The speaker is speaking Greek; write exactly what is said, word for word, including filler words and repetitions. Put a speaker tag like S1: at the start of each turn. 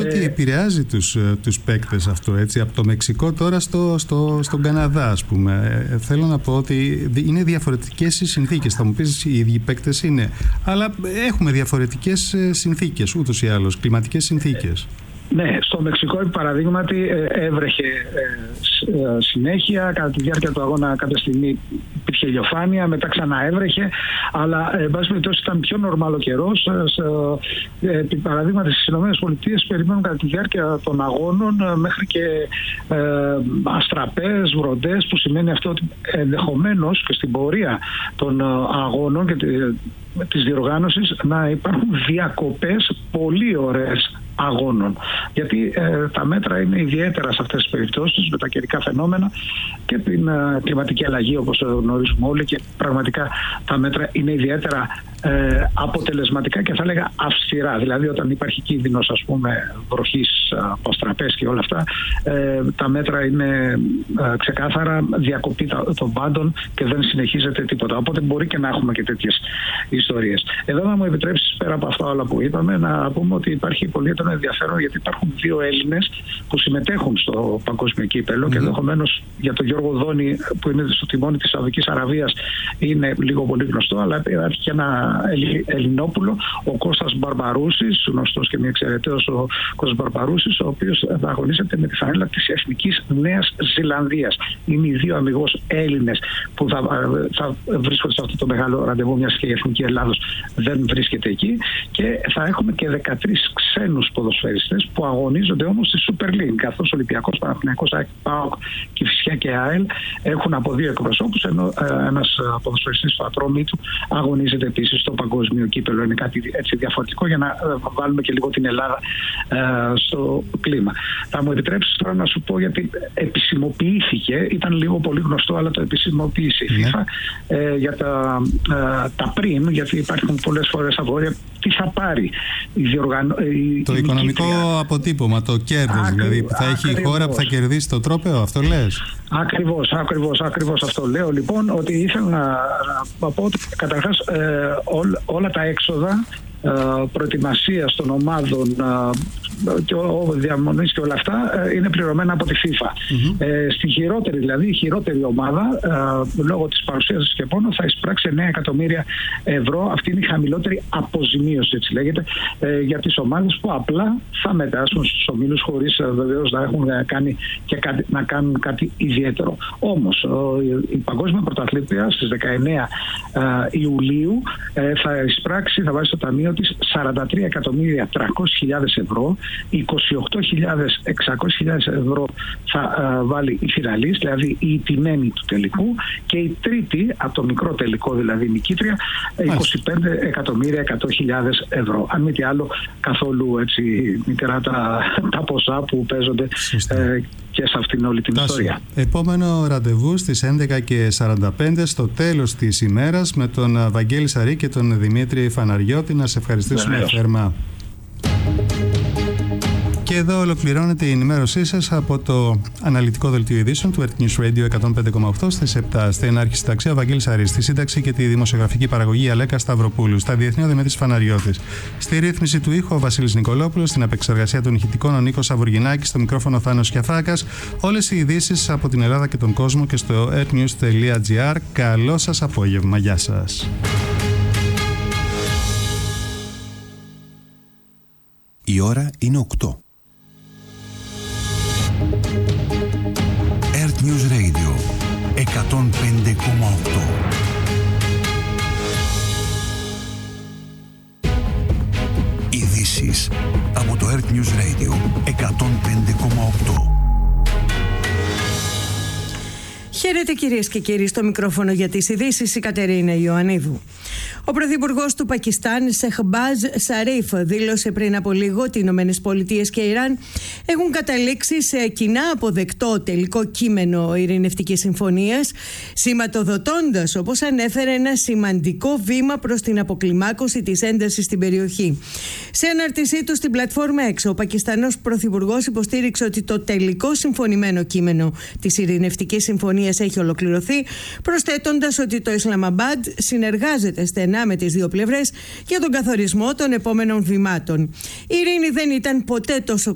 S1: ότι επηρεάζει τους, τους παίκτες αυτό, έτσι, από το Μεξικό τώρα στο, στο, στον Καναδά, ας πούμε. Ε, θέλω να πω ότι είναι διαφορετικές οι συνθήκες. Θα μου πεις οι ίδιοι παίκτες είναι, αλλά έχουμε διαφορετικές συνθήκες ούτως ή άλλως, κλιματικές συνθήκες.
S2: Ναι, στο Μεξικό, επί παραδείγματι, έβρεχε συνέχεια. Κατά τη διάρκεια του αγώνα, κάποια στιγμή υπήρχε ηλιοφάνεια, μετά ξανά έβρεχε. Αλλά, εν πάση περιπτώσει, ήταν πιο νορμάλ ο καιρός. Επί παραδείγματι, στις ΗΠΑ περιμένουν κατά τη διάρκεια των αγώνων μέχρι και ε, αστραπές, βροντές, που σημαίνει αυτό ότι ενδεχομένως και στην πορεία των αγώνων και της διοργάνωσης να υπάρχουν διακοπές πολύ ωραίες αγώνων. Γιατί ε, τα μέτρα είναι ιδιαίτερα σε αυτές τις περιπτώσεις, με τα καιρικά φαινόμενα και την ε, κλιματική αλλαγή, όπως γνωρίζουμε όλοι, και πραγματικά τα μέτρα είναι ιδιαίτερα ε, αποτελεσματικά και θα έλεγα αυστηρά. Δηλαδή, όταν υπάρχει κίνδυνος, ας πούμε, βροχής από αστραπές και όλα αυτά, ε, τα μέτρα είναι ε, ξεκάθαρα διακοπή των πάντων και δεν συνεχίζεται τίποτα. Οπότε μπορεί και να έχουμε και τέτοιες ιστορίες. Εδώ, να μου επιτρέψεις, πέρα από αυτά όλα που είπαμε, να πούμε ότι υπάρχει πολύ ενδιαφέρον, γιατί υπάρχουν δύο Έλληνες που συμμετέχουν στο παγκόσμιο κύπελλο, mm-hmm. και ενδεχομένως για τον Γιώργο Δόνη, που είναι στο τιμόνι της Σαουδικής Αραβίας, είναι λίγο πολύ γνωστό, αλλά υπάρχει και ένα Ελληνόπουλο, ο Κώστας Μπαρμπαρούσης, γνωστός και μη εξαιρεταίος ο Κώστας Μπαρμπαρούσης, ο οποίος θα αγωνίζεται με τη φανέλα της Εθνικής Νέας Ζηλανδίας. Είναι οι δύο αμιγώς Έλληνες που θα, θα βρίσκονται σε αυτό το μεγάλο ραντεβού, μιας και η Εθνική Ελλάδος δεν βρίσκεται εκεί, και θα έχουμε και δεκατρείς ξένους ποδοσφαιριστές που αγωνίζονται όμως στη Super League, καθώς Ολυμπιακός, Παναθηναϊκός, ΑΕΚ, ΠΑΟΚ, Κηφισιά και ΑΕΛ έχουν από δύο εκπροσώπους, ενώ ε, ένας ποδοσφαιριστής του Ατρόμητου αγωνίζεται επίσης στο παγκόσμιο κύπελλο. Είναι κάτι έτσι διαφορετικό, για να ε, βάλουμε και λίγο την Ελλάδα ε, στο κλίμα. Θα μου επιτρέψεις τώρα να σου πω, γιατί επισημοποιήθηκε, ήταν λίγο πολύ γνωστό, αλλά το επισημοποίησε η FIFA, ε, για τα, ε, τα πριν, γιατί υπάρχουν πολλές φορές αγόρια, τι θα πάρει η διοργανω...
S1: Το η οικονομικό νικήτρια. Αποτύπωμα, το κέρδος, δηλαδή θα έχει η χώρα που θα κερδίσει το τρόπαιο, αυτό λες?
S2: Ακριβώς, ακριβώς, ακριβώς αυτό λέω. Λοιπόν, ότι ήθελα να, να πω ότι καταρχάς ε, ό, όλα τα έξοδα ε, προετοιμασίας των ομάδων ε, και ο διαμονής και όλα αυτά ε, είναι πληρωμένα από τη FIFA. Mm-hmm. Ε, στη χειρότερη, δηλαδή η χειρότερη ομάδα, ε, λόγω της παρουσίας και πόνο, θα εισπράξει εννέα εκατομμύρια ευρώ. Αυτή είναι η χαμηλότερη αποζημίωση, έτσι λέγεται, ε, για τις ομάδες που απλά θα μετάσχουν στους ομίλους, χωρίς ε, βεβαίως να έχουν ε, κάνει και κάτι, να κάνουν κάτι ιδιαίτερο. Όμως ε, η Παγκόσμια Πρωταθλήτρια στις δεκαεννέα ε, Ιουλίου ε, θα εισπράξει, θα βάζει στο ταμείο της σαράντα τρία εκατομμύρια τριακόσιες χιλιάδες ευρώ, είκοσι οκτώ χιλιάδες εξακόσιες ευρώ θα uh, βάλει η φιναλίστ, δηλαδή η ιτημένη του τελικού, και η τρίτη από το μικρό τελικό, δηλαδή η νικήτρια, είκοσι πέντε εκατομμύρια εκατό χιλιάδες ευρώ. Αν μη τι άλλο, καθόλου έτσι μικρά τα, τα ποσά που παίζονται ε, και σε αυτήν όλη την Τάση. Ιστορία.
S1: Επόμενο ραντεβού στις έντεκα και σαράντα πέντε στο τέλος της ημέρας με τον Βαγγέλη Σαρή και τον Δημήτρη Φαναριώτη. Να σε ευχαριστήσουμε Βεβαίως. θερμά. Και εδώ ολοκληρώνεται η ενημέρωσή σας από το αναλυτικό δελτίο ειδήσεων του Earth News Radio εκατόν πέντε κόμμα οκτώ στις επτά. Στην αρχισυνταξία ο Βαγγέλης Σαρής, στη σύνταξη και τη δημοσιογραφική παραγωγή Αλέκα Σταυροπούλου, στα διεθνή ο Δημήτρης Φαναριώτης, στη ρύθμιση του ήχου ο Βασίλης Νικολόπουλος, στην επεξεργασία των ηχητικών ο Νίκος Σαβουργινάκης, στο μικρόφωνο Θάνος Κιαφάκας. Όλες οι ειδήσεις από την Ελλάδα και τον κόσμο και στο earthnews τελεία gr. Καλό σας απόγευμα. Γεια σας.
S3: Η ώρα είναι οκτώ. Earth News Radio εκατόν πέντε κόμμα οκτώ. Ειδήσεις από το Earth News Radio εκατόν πέντε κόμμα οκτώ.
S4: Χαίρετε κυρίες και κύριοι, στο μικρόφωνο για τις ειδήσεις η Κατερίνα Ιωαννίδου. Ο πρωθυπουργός του Πακιστάν, Σεχμπάζ Σαρίφ, δήλωσε πριν από λίγο ότι οι Ηνωμένες Πολιτείες και Ιράν έχουν καταλήξει σε κοινά αποδεκτό τελικό κείμενο ειρηνευτικής συμφωνίας, σηματοδοτώντας, όπως ανέφερε, ένα σημαντικό βήμα προς την αποκλιμάκωση της έντασης στην περιοχή. Σε ανάρτησή του στην πλατφόρμα X, ο Πακιστανός πρωθυπουργός υποστήριξε ότι το τελικό συμφωνημένο κείμενο της ειρηνευτικής συμφωνίας έχει ολοκληρωθεί, προσθέτοντας ότι το Ισλαμαμπάντ συνεργάζεται στενά με τις δύο πλευρές για τον καθορισμό των επόμενων βημάτων. Η ειρήνη δεν ήταν ποτέ τόσο